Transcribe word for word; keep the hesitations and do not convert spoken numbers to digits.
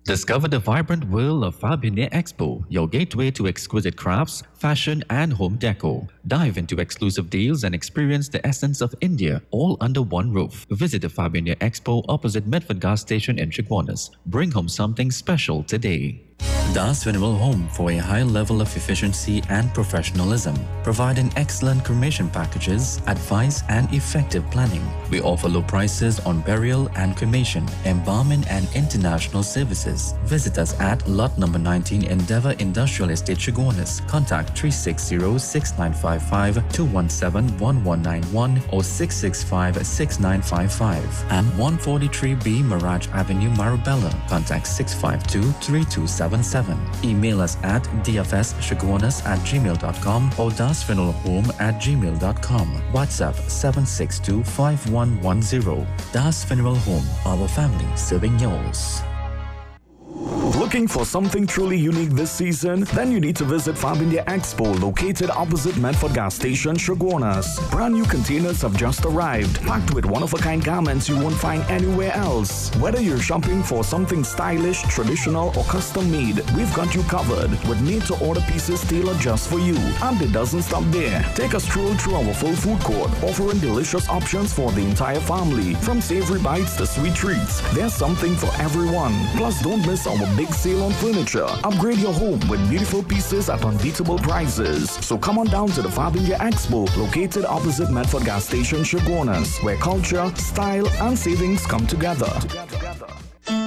Discover the vibrant world of Fabionia Expo, your gateway to exquisite crafts, fashion, and home decor. Dive into exclusive deals and experience the essence of India all under one roof. Visit the Fabionia Expo opposite Medford Gas Station in Chaguanas. Bring home something special today. Das Funeral Home for a high level of efficiency and professionalism, providing excellent cremation packages, advice and effective planning. We offer low prices on burial and cremation, embalming and international services. Visit us at lot number nineteen Endeavour Industrial Estate Chaguanas. Contact three six zero, six nine five five, two one seven, one one nine one or six six five, six nine five five. And one forty-three B Mirage Avenue, Marabella. Contact six five two, three two seven seven. Email us at dfschaguanas at gmail dot com or dasfuneralhome at gmail dot com. WhatsApp seven six two, five one one zero. Das Funeral Home, our family serving yours. Looking for something truly unique this season? Then you need to visit Fabionia Expo, located opposite Medford Gas Station, Chaguanas. Brand new containers have just arrived, packed with one-of-a-kind garments you won't find anywhere else. Whether you're shopping for something stylish, traditional, or custom-made, we've got you covered with made-to-order pieces tailored just for you. And it doesn't stop there. Take a stroll through our full food court, offering delicious options for the entire family. From savory bites to sweet treats, there's something for everyone. Plus, don't miss our big sale on furniture. Upgrade your home with beautiful pieces at unbeatable prices. So come on down to the Fabionia Expo, located opposite Medford Gas Station, Chaguanas, where culture, style, and savings come together.